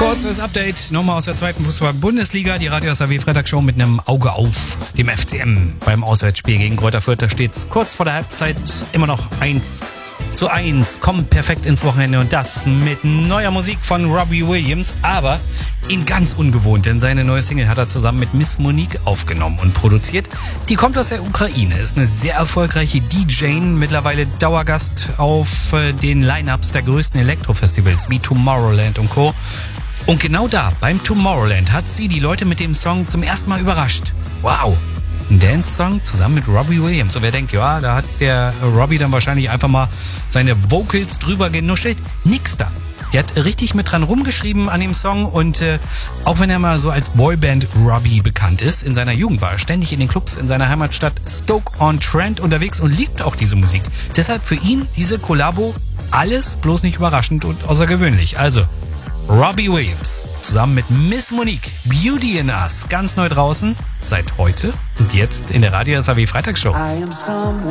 Kurzes Update, nochmal aus der zweiten Fußball-Bundesliga. Die Radio SAW Freitagsshow mit einem Auge auf dem FCM. Beim Auswärtsspiel gegen Greuther Fürth, da steht's kurz vor der Halbzeit immer noch 1:1. Kommt perfekt ins Wochenende und das mit neuer Musik von Robbie Williams, aber in ganz ungewohnt, denn seine neue Single hat er zusammen mit Miss Monique aufgenommen und produziert. Die kommt aus der Ukraine, ist eine sehr erfolgreiche DJ, mittlerweile Dauergast auf den Line-Ups der größten Elektrofestivals wie Tomorrowland und Co. Und genau da, beim Tomorrowland, hat sie die Leute mit dem Song zum ersten Mal überrascht. Wow! Ein Dance-Song zusammen mit Robbie Williams. Und wer denkt, ja, da hat der Robbie dann wahrscheinlich einfach mal seine Vocals drüber genuschelt. Nix da. Die hat richtig mit dran rumgeschrieben an dem Song und auch wenn er mal so als Boyband Robbie bekannt ist, in seiner Jugend war er ständig in den Clubs in seiner Heimatstadt Stoke-on-Trent unterwegs und liebt auch diese Musik. Deshalb für ihn diese Kollabo alles bloß nicht überraschend und außergewöhnlich. Also Robbie Williams zusammen mit Miss Monique, Beauty in Us, ganz neu draußen, seit heute und jetzt in der Radio SAW Freitagshow.